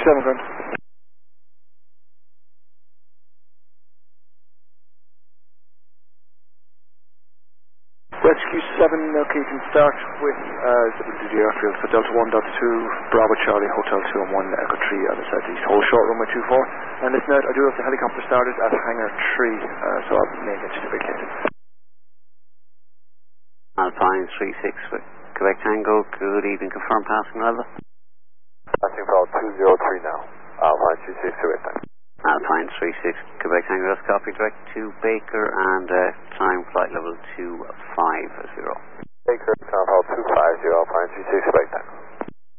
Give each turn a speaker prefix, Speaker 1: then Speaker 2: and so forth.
Speaker 1: 7 ground. Rescue 7, okay, you can start with WD Airfield for Delta 1.2, Bravo Charlie, Hotel 2 and 1, Echo 3 on the southeast. Hold short, runway 24. And listen out, I do have the helicopter started at Hangar 3, so I may get you to vacated.
Speaker 2: Alpine 36 with Quebec Tango, good evening, confirm passing level.
Speaker 3: Passing Bravo 203 now, Alpine 36 Quebec Tango.
Speaker 2: Alpine 36, Quebec Tango, that's copy, direct to Baker and time flight level 250.
Speaker 3: Baker, Bravo 250, Alpine 36 Quebec Tango.